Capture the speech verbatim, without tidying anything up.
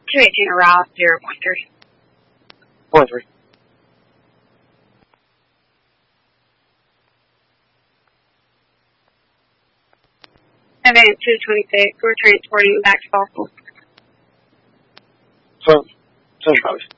two eighteen around zero point three. Point three. Advance two twenty-six, we're transporting back to Barstool. So, same post.